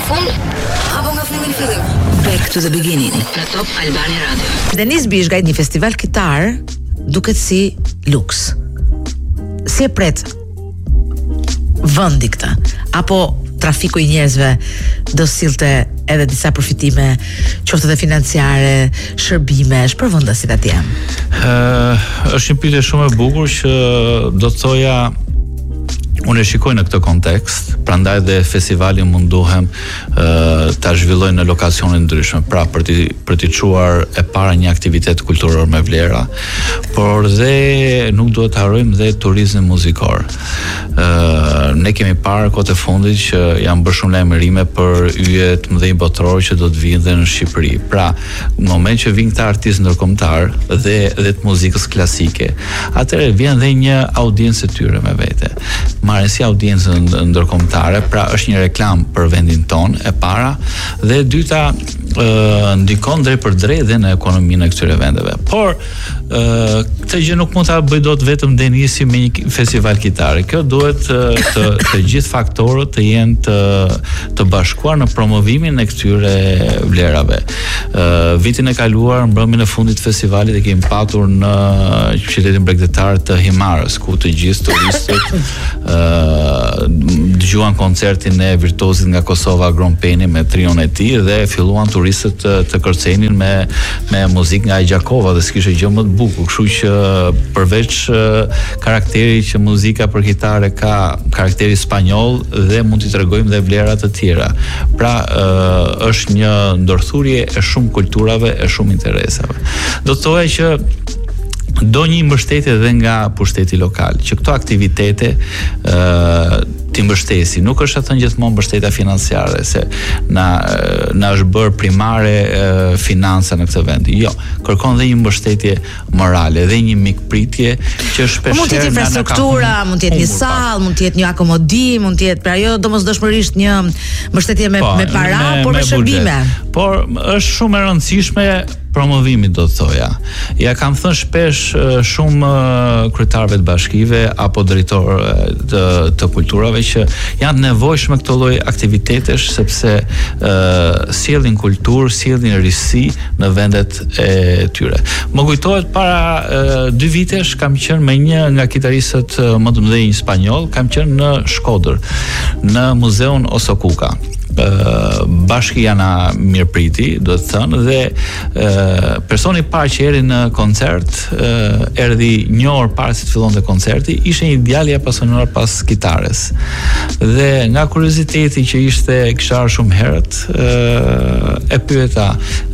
fund apo nga fillim? Back to the beginning në Top Albania Radio. Denis Bishgaj, një festival kitar, duket si luks. Si e pret vendi këtë? Apo trafiku i njerëzve do sillte edhe disa përfitime, qoftë edhe financiare, shërbime, shpërvendasit atje? Është një pyetje shumë e bukur që do të thoja unë e shikoj në këtë kontekst, prandaj dhe festivali munduhem ta zhvilloj në lokasione ndryshme, pra për t'i çuar e para një aktivitet kulturor me vlera, por dhe nuk duhet të harrojmë dhe turizmin muzikor. Ne kemi parë kohët e fundit që janë bërë shumë lajmërime për yje të mëdhenj botëror që do të vinë dhe në Shqipëri. Pra, në moment që vinë këta artistë ndërkombëtar dhe të muzikës klasike, atëherë vjen dhe një audiencë e tyre me vete. Marrin si audiencën ndërkombëtare, pra është një reklam për vendin ton e para, dhe e dyta ndikon drejt për drejt dhe në ekonominë e këtyre vendeve. Por këtë gjë nuk mund ta bëj dot vetëm Denisi me një festival kitare. Kjo duhet të gjithë faktorët të jenë të bashkuar në promovimin e këtyre vlerave. Vitin e kaluar, mbrëmjen e fundit të festivalit, e kemi patur në qytetin bregdetar të Himarës, ku të gjithë turistët dëgjuan koncertin e virtuozit nga Kosova Grompeni me trion e tij dhe filluan turistët të kërcenin me muzikë nga Gjakova dhe s'kishte gjë më të bukur, kështu që përveç karakterit që muzika për kitare ka karakteri spanjoll dhe mund t'i tregojmë dhe vlera të tjera. Pra është një ndërthurje e shumë kulturave, e shumë interesave. Do të thoya që do një mbështetje dhe nga pushteti lokal, që këto aktivitete ti mbështesi. Nuk është atë gjithmonë mbështetja financiare, se na është bërë primare financa në këtë vend. Jo, kërkon dhe një mbështetje morale, dhe një mikpritje që shpeshherë mund të jetë infrastruktura, mund të jetë një sallë, mund të jetë një akomodim, mund të jetë, pra jo domosdoshmërisht një mbështetje me para, por me shërbime. Por është shumë e rëndësishme promovimit, do të thoja. Ja kam thënë shpesh shumë kryetarëve të bashkive apo drejtorë të kulturave që janë nevojshme këto lloj aktivitetesh, sepse sjellin kulturë, sjellin risi në vendet e tyre. Më kujtohet para 2 vitesh kam qenë me një nga kitaristët më të mëdhenj spanjoll, kam qenë në Shkodër, në muzeun Osokuka. Bashki jana mirëpriti, do të thënë, dhe personi i parë që erdhi në koncert, erdhi një orë para se të fillonte koncerti, ishte një djalë i apasionuar pas kitares. Dhe nga kurioziteti që kisha ardhur shumë herët, e pyeta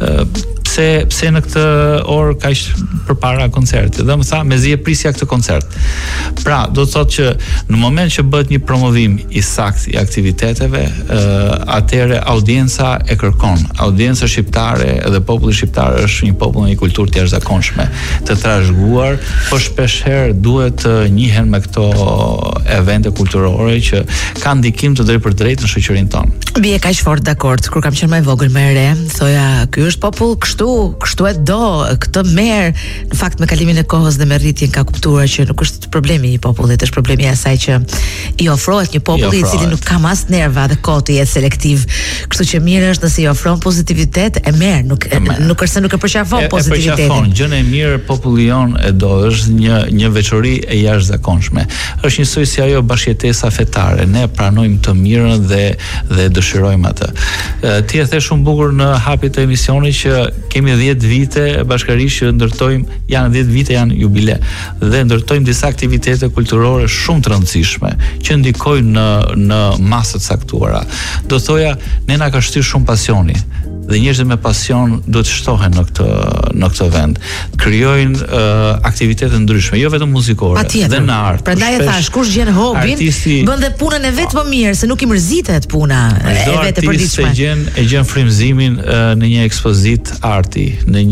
pse në këtë orë kaq përpara koncertit, dhe më tha mezi e prisja këtë koncert. Pra, do të thotë që në moment që bëhet një promovim i saktë i aktiviteteve, atëherë audienca e kërkon. Audienca shqiptare dhe populli shqiptar është një popull me një kulturë të jashtëzakonshme, të trashëguar, por shpeshherë duhet të njihen me këto evente kulturore që kanë ndikim të drejtë në shoqërinë tonë. Bie kaq fort dakord, kur kam qenë më e vogël më e re, thoja, ky është popull kështu e do, këtë merr. Në fakt me kalimin e kohës dhe me rritjen ka kuptuar që nuk është problemi i popullit, është problemi i asaj që i ofrohet një populli i cili nuk ka as nerva dhe kohë të jetë selektiv. Kështu që mirë është nëse i ofron pozitivitet, e merr, nuk është se nuk e përqafon pozitivitetin. E përqafon, gjën e mirë populli jon e do, është një veçori e jashtëzakonshme. Është njësoj si ajo bashkëjetesa fetare, ne pranojmë të mirën dhe dëshirojmë atë. Ti e the shumë bukur në hapit të emisionit që kemi 10 vite bashkërisht që ndërtojmë, janë 10 vite, janë jubile, dhe ndërtojmë disa aktivitete kulturore shumë të rëndësishme që ndikojnë në masat saktuara. Do thoja, ne na ka shtyr shumë pasioni, dhe njerëzit me pasion duhet të shtohen në këtë vend. Krijojnë aktivitete ndryshme, jo vetëm muzikore, dhe në art. Prandaj e thash, kush gjen hobin, bën dhe punën e vet më mirë, se nuk i mërzitet puna e vet e përditshme. E gjen frymëzimin në një ekspozitë arti, në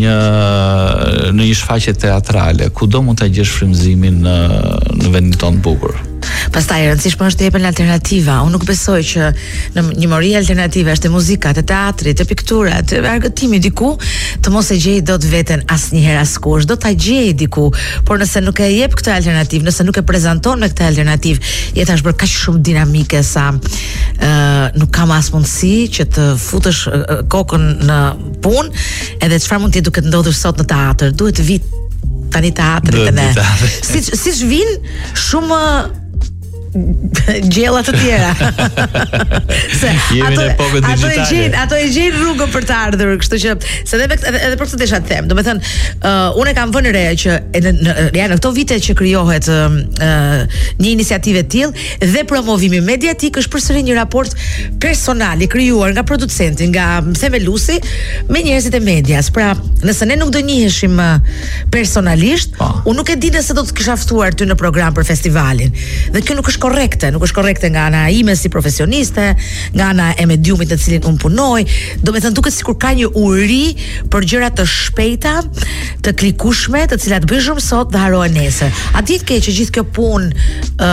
një shfaqje teatrale, kudo mund ta gjesh frymëzimin në vendin tonë të bukur. Pastaj e rëndësishme është të jepen alternativa. Unë nuk besoj që në një mori alternative është e muzika, të teatri, të piktura, të argëtimi diku, të mos e gjej dot veten asnjëherë askush, do ta gjej diku, por nëse nuk e jep këtë alternativë, nëse nuk e prezanton me këtë alternativë, jeta është bërë kaq shumë dinamike sa nuk kam as mundësi që të futesh kokën në punë, edhe çfarë mund të duket ndodhur sot në teatr, duhet të vi tani teatrit ne. Siç vin shumë gjella të tjera. Jemi në epokën digjitale. Ato e gjejnë rrugën për të ardhur, kështu që se edhe për këtë desha të them. Domethënë, unë kam vënë re që në këto vite që krijohet një iniciativë e tillë dhe promovimi mediatik është përsëri një raport personal i krijuar nga producenti, nga themeluesi me njerëzit e medias. Pra, nëse ne nuk do njiheshim personalisht, unë nuk e di nëse do të kisha ftuar ty në program për festivalin. Dhe kjo nuk është korrekte nga ana ime si profesioniste, nga ana e mediumit në cilin unë punoj. Do me thënë duket sikur ka një uri për gjëra të shpejta, të klikushme, të cilat bëj shumë sot dhe harohen nesër. A di të keq që gjithë kjo punë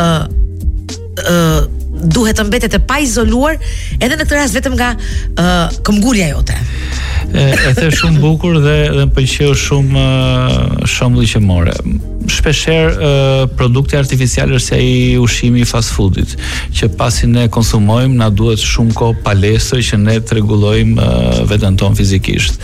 duhet të mbetet e pa izoluar edhe në këtë rast vetëm nga këmbgulja jote. E the shumë bukur dhe më pëlqeu shumë shembulli që more. Shpeshherë produkti artificial është si ai ushqimi i fast foodit, që pasi ne konsumojmë na duhet shumë kohë palestër që ne të rregullojmë veten tonë fizikisht.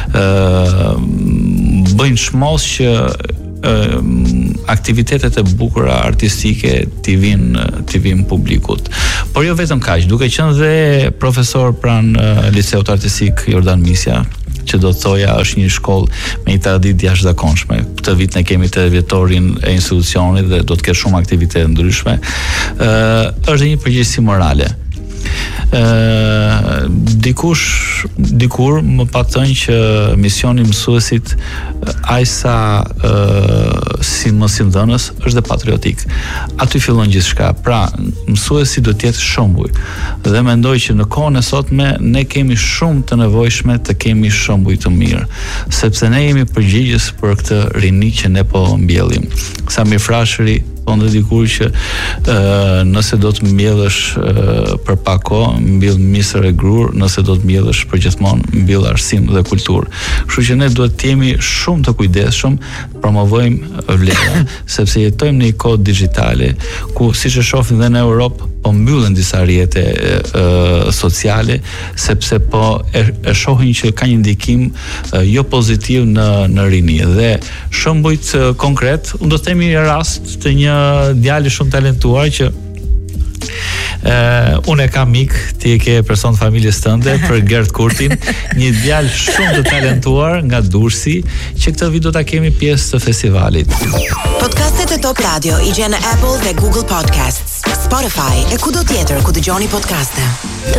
Bëjnë shmos që aktivitetet e bukura artistike t'i vinë publikut. Por jo vetëm kaq, duke qenë dhe profesor pranë Liceut Artistik Jordan Misja, që do të thoja është një shkollë me një traditë jashtëzakonshme. Këtë vit ne kemi 80 vjetorin e institucionit dhe do të ketë shumë aktivitete ndryshme. Është një përgjegjësi morale. Dikur më patën që misioni mësuesit aq sa si mësimdhënës është dhe patriotik. Aty fillon gjithçka. Pra, mësuesi do të jetë shembull. Dhe mendoj që në kohën e sotme ne kemi shumë të nevojshme të kemi shembuj të mirë, sepse ne jemi përgjegjës për këtë rini që ne po mbjellim. Samir Frashëri thonë dikur që nëse do të mbjellësh për pak kohë, mbill misër e grur, nëse do të mbjellësh për gjithmonë, mbill arsim dhe kulturë. Kështu që ne duhet të jemi shumë të kujdesshëm, promovojmë vlera, sepse jetojmë në një kohë digjitale ku siç e shohim dhe në Europë, po mbyllen disa rrjete sociale, sepse po e shohin që ka një ndikim jo pozitiv në rini. Dhe shembujt konkret, unë do të themi rast të një djali shumë talentuar që unë e kam mik, ti e ke person të familjes tënde, për Gert Kurtin, një djalë shumë të talentuar nga Durrësi, që këtë vit do ta kemi pjesë të festivalit. Podcastet e Top Radio i gjen në Apple dhe Google Podcasts, Spotify e kudo tjetër ku dëgjoni podcaste.